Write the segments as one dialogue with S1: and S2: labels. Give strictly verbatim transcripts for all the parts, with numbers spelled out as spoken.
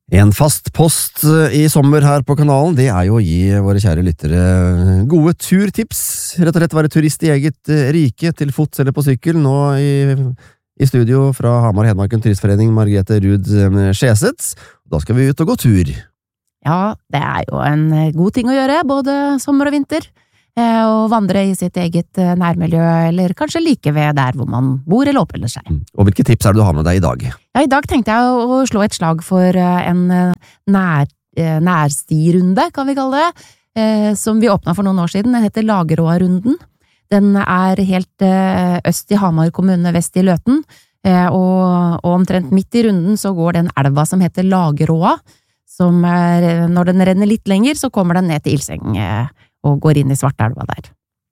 S1: En fast post i sommer her på kanalen, det er jo å gi våre kjære lyttere gode turtips. Rett og slett være turist i eget rike, til fots eller på sykkel. Nå i, i studio fra Hamar Hedmarken Turistforening, Margrethe Ruud Skjeseth. Da skal vi ut og gå tur.
S2: Ja, det er jo en god ting å gjøre, både sommer og vinter. Og vandre i sitt eget nærmiljø, eller kanskje like ved der hvor man bor eller oppholder seg.
S1: Og hvilke tips er det du har med deg i dag?
S2: Ja, i dag tenkte jeg å slå et slag for en nær, nærstirunde, kan vi kalle det, som vi åpnet for noen år siden. Den heter Lageråa-runden. Den er helt øst i Hamar kommune, vest i Løten, og, og omtrent midt i runden så går den elva som heter Lageråa, som er, når den renner litt lenger, så kommer den ned til Ilseng, og går inn i Svartelva der.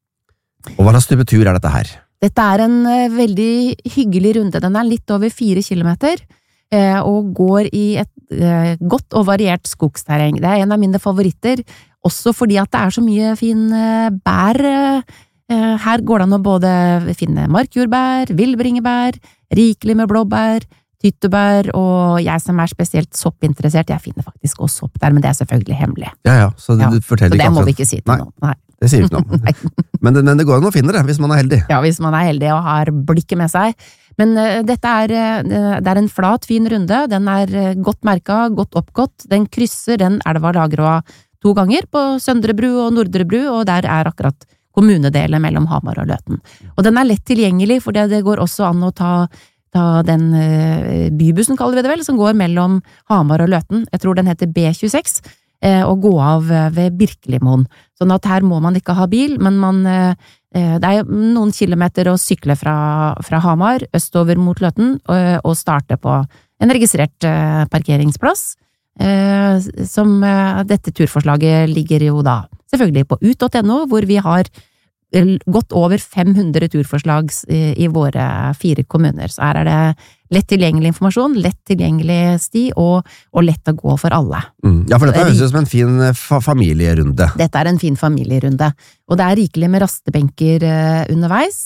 S1: Og hva slags type tur er dette her?
S2: Dette er en uh, veldig hyggelig runde. Den er litt over fire kilometer, uh, og går i et uh, godt og variert skogsterreng. Det er en av mine favoritter, også fordi at det er så mye fin uh, bær. Uh, her går det an å både finne markjordbær, villbringebær, rikelig med blåbær, tyttebær, og jeg som er spesielt soppinteressert, jeg finner faktisk også sopp der, men det er selvfølgelig hemmelig.
S1: Ja, ja, så du,
S2: ja,
S1: du forteller
S2: så det
S1: ikke
S2: må
S1: akkurat.
S2: vi ikke si til
S1: Nei,
S2: noen. Nei,
S1: det sier ikke noe. men, det, men det går an å finne det, hvis man er heldig.
S2: Ja, hvis man er heldig og har blikket med seg. Men uh, dette er, uh, det er en flat, fin runde, den er uh, godt merket, godt oppgått, den krysser den elva Lageråa to ganger på Søndre Bru og Nordre Bru, og der er akkurat kommunedelen mellom Hamar og Løten. Og den er lett tilgjengelig, for det, det går også an å ta ta den uh, bybussen, kaller vi det vel, som går mellom Hamar og Løten. Jeg tror den heter B tjueseks, uh, og gå av uh, ved Birkelimoen. Sånn at her må man ikke ha bil, men man, uh, det er noen kilometer å sykle fra, fra Hamar, østover mot Løten, uh, og starte på en registrert uh, parkeringsplass, uh, som uh, dette turforslaget ligger jo da selvfølgelig på ut punktum no, hvor vi har godt over fem hundre turforslag i våre fire kommuner, så her er det lett tilgjengelig informasjon, lett tilgjengelig sti, og, og lett å gå for alle.
S1: Mm. Ja, for dette høres ut som en fin fa familierunde.
S2: Dette er en fin familierunde, og det er rikelig med rastebenker uh, underveis.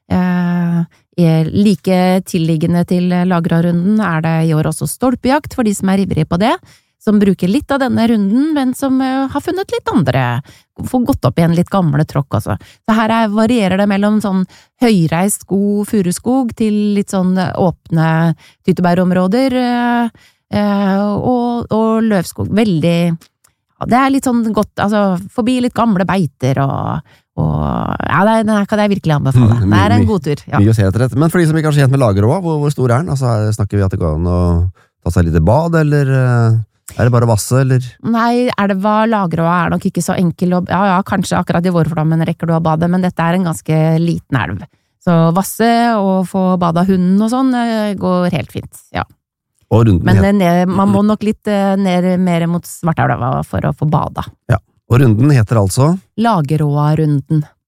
S2: Uh, like tilliggende til Lageråa-runden er det i år også stolpejakt for de som er ivrige på det, som bruker litt av denne runden, men som uh, har funnet litt andre, får gått opp i en litt gamle tråkk også. Så her er, varierer det mellom sånn høyreist skog, furuskog, til litt sånn åpne tyttebærområder, uh, uh, og, og løvskog. Veldig, ja, det er litt sånn godt, altså, forbi litt gamle beiter, og, og ja, det, det kan jeg virkelig anbefale. Mm, det er en god tur. Ja.
S1: Mye å se etter dette. Men for de som ikke er kjent med Lageråa, hvor, hvor stor er den? Altså, snakker vi at det går an å ta seg litt bad, eller er det bare vasse, eller? Nei,
S2: elva Lageråa er nok ikke så enkel, å, ja, ja, kanskje akkurat i vårflommen rekker du å bade, men dette er en ganske liten elv. Så vasse og få bada hunden og sånn går helt fint, ja.
S1: Og runden
S2: men ned, man må nok litt ned mer mot Svartelva for å få bada.
S1: Ja, og runden heter altså?
S2: Lageråa-runden.